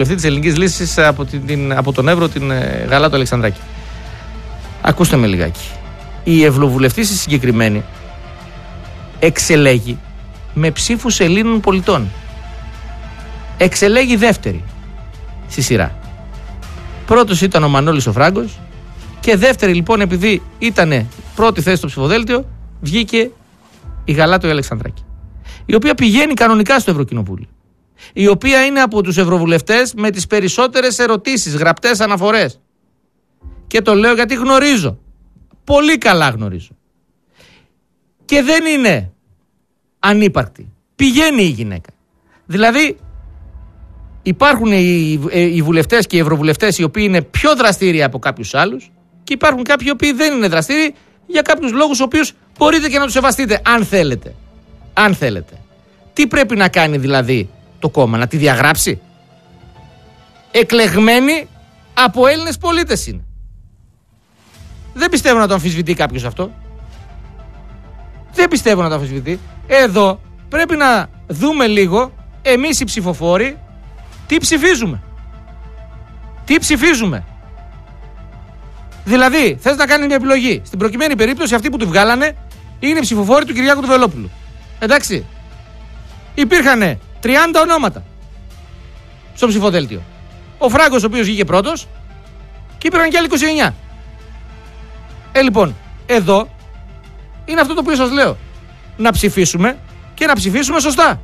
της ελληνικής λύσης από τον Εύρο, την Γαλάτο Αλεξανδράκη. Ακούστε με λιγάκι. Η ευρωβουλευτής συγκεκριμένη εξελέγει με ψήφους Ελλήνων πολιτών. Εξελέγει δεύτερη στη σειρά. Πρώτος ήταν ο Μανώλης ο Φράγκος και δεύτερη λοιπόν, επειδή ήταν πρώτη θέση στο ψηφοδέλτιο, βγήκε η Γαλάτο Αλεξανδράκη, η οποία πηγαίνει κανονικά στο Ευρωκοινοβούλιο, η οποία είναι από τους ευρωβουλευτές με τις περισσότερες ερωτήσεις, γραπτές αναφορές. Και το λέω γιατί γνωρίζω, πολύ καλά γνωρίζω. Και δεν είναι ανύπαρκτη. Πηγαίνει η γυναίκα. Δηλαδή υπάρχουν οι βουλευτές και οι ευρωβουλευτές οι οποίοι είναι πιο δραστήριοι από κάποιους άλλους και υπάρχουν κάποιοι οι οποίοι δεν είναι δραστήριοι για κάποιους λόγους οι οποίους μπορείτε και να τους σεβαστείτε αν θέλετε. Αν θέλετε. Τι πρέπει να κάνει δηλαδή το κόμμα, να τη διαγράψει? Εκλεγμένοι από Έλληνες πολίτες είναι. Δεν πιστεύω να το αμφισβητεί κάποιος αυτό. Δεν πιστεύω να το αμφισβητεί. Εδώ πρέπει να δούμε λίγο εμείς οι ψηφοφόροι τι ψηφίζουμε. Τι ψηφίζουμε. Δηλαδή, θες να κάνεις μια επιλογή. Στην προκειμένη περίπτωση, αυτοί που τη βγάλανε είναι οι ψηφοφόροι του Κυριάκου του Βελόπουλου. Εντάξει. Υπήρχαν 30 ονόματα στο ψηφοδέλτιο. Ο Φράγκος, ο οποίος βγήκε πρώτος, και υπήρχαν και άλλοι 29. Λοιπόν, εδώ είναι αυτό το οποίο σας λέω. Να ψηφίσουμε και να ψηφίσουμε σωστά.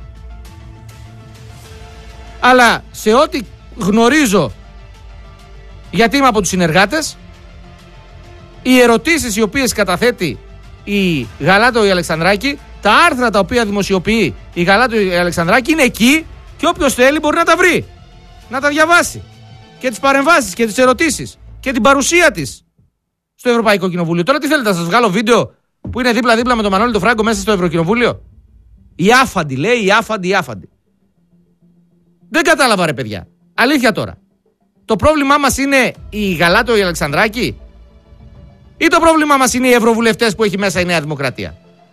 Αλλά σε ό,τι γνωρίζω, γιατί είμαι από τους συνεργάτες, οι ερωτήσεις οι οποίες καταθέτει η Γαλάτο η Αλεξανδράκη, τα άρθρα τα οποία δημοσιοποιεί η Γαλάτο η Αλεξανδράκη είναι εκεί και όποιος θέλει μπορεί να τα βρει, να τα διαβάσει. Και τις παρεμβάσεις και τις ερωτήσεις και την παρουσία της στο Ευρωπαϊκό Κοινοβούλιο. Τώρα τι θέλετε, να σας βγάλω βίντεο που είναι δίπλα-δίπλα με τον Μανώλη τον Φράγκο μέσα στο Ευρωκοινοβούλιο? Η άφαντη, λέει, η άφαντη. Δεν κατάλαβα, ρε παιδιά. Αλήθεια τώρα. Το πρόβλημά μας είναι η Γαλάτο η Αλεξανδράκη ή το πρόβλημά μας είναι οι ευρωβουλευτές που έχει μέσα η Νέα Δημοκρατία,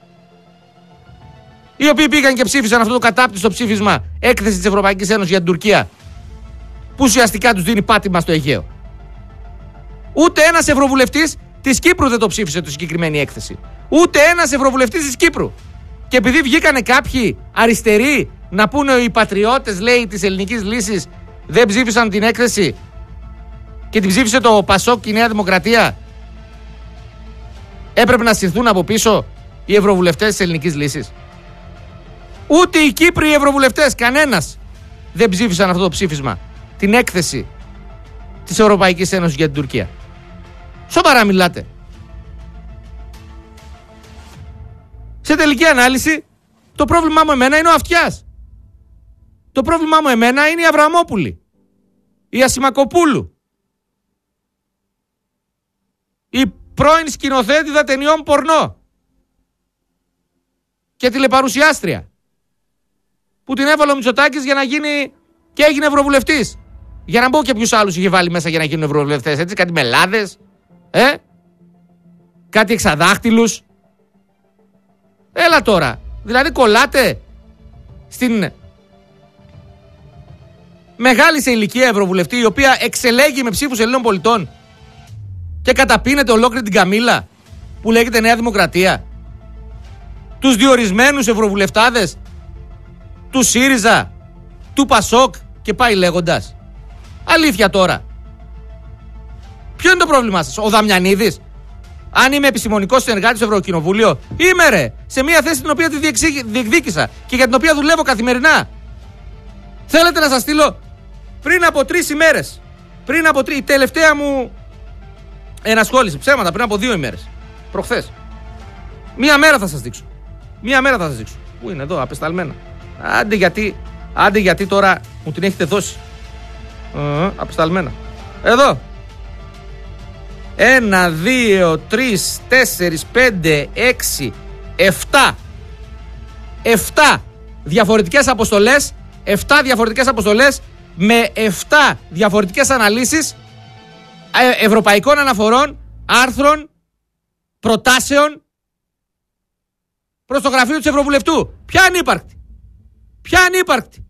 οι οποίοι πήγαν και ψήφισαν αυτό το κατάπτυστο ψήφισμα έκθεση της Ευρωπαϊκής Ένωσης για την Τουρκία, που ουσιαστικά τους δίνει πάτημα στο Αιγαίο? Ούτε ένας ευρωβουλευτής της Κύπρου δεν το ψήφισε το συγκεκριμένη έκθεση. Ούτε ένας ευρωβουλευτής της Κύπρου. Και επειδή βγήκανε κάποιοι αριστεροί να πούνε οι πατριώτες, λέει, της ελληνικής λύσης δεν ψήφισαν την έκθεση και την ψήφισε το Πασόκ και η Νέα Δημοκρατία, έπρεπε να συρθούν από πίσω οι ευρωβουλευτές της ελληνικής λύσης? Ούτε οι Κύπροι ευρωβουλευτές, κανένας δεν ψήφισαν αυτό το ψήφισμα, την έκθεση της Ευρωπαϊκής Ένωσης για την Τουρκία. Σοβαρά μιλάτε? Σε τελική ανάλυση, το πρόβλημά μου εμένα είναι ο Αυτιάς. Το πρόβλημά μου εμένα είναι η Αβραμόπουλη, η Ασημακοπούλου, η πρώην σκηνοθέτηδα ταινιών πορνό και τηλεπαρουσιάστρια που την έβαλε ο Μητσοτάκης για να γίνει και έγινε ευρωβουλευτής. Για να μπω και ποιους άλλους είχε βάλει μέσα για να γίνουν ευρωβουλευτές, έτσι, κάτι μελάδες, κάτι εξαδάχτυλους. Έλα τώρα, δηλαδή κολλάτε στην μεγάλη σε ηλικία ευρωβουλευτή, η οποία εξελέγει με ψήφους Ελλήνων πολιτών και καταπίνεται ολόκληρη την καμήλα που λέγεται Νέα Δημοκρατία, τους διορισμένους ευρωβουλευτάδες του ΣΥΡΙΖΑ, του ΠΑΣΟΚ και πάει λέγοντας. Αλήθεια τώρα. Ποιο είναι το πρόβλημά σας? Ο Δαμιανίδης? Αν είμαι επιστημονικός συνεργάτης στο Ευρωκοινοβούλιο, είμαι, ρε, σε μια θέση την οποία τη διεκδίκησα και για την οποία δουλεύω καθημερινά. Θέλετε να σας στείλω πριν από 3 ημέρες, η τελευταία μου ενασχόληση, ψέματα, πριν από 2 ημέρες, προχθές. Μία μέρα θα σας δείξω. Πού είναι εδώ, απεσταλμένα? Άντε γιατί τώρα μου την έχετε δώσει. Απεσταλμένα. Εδώ. 1, 2, 3, 4, 5, 6, 7. 7 διαφορετικές αποστολές. 7 διαφορετικές αποστολές με 7 διαφορετικές αναλύσεις ευρωπαϊκών αναφορών, άρθρων, προτάσεων προς το γραφείο του Ευρωβουλευτού. Ποια ανύπαρκτη?